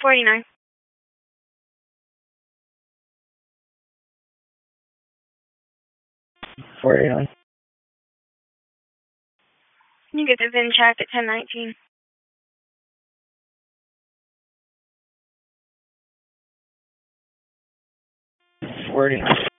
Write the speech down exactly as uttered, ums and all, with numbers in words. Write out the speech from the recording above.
forty-nine. forty-nine. You get the V I N check at ten nineteen. forty-nine.